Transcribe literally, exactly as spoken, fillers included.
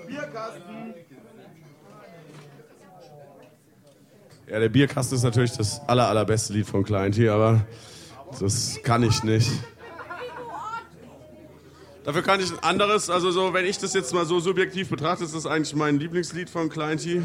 Bierkasten. Ja, der Bierkasten ist natürlich das aller, allerbeste Lied von Klein-T, aber das kann ich nicht. Dafür kann ich ein anderes, also so, wenn ich das jetzt mal so subjektiv betrachte, ist das eigentlich mein Lieblingslied von Klein-T.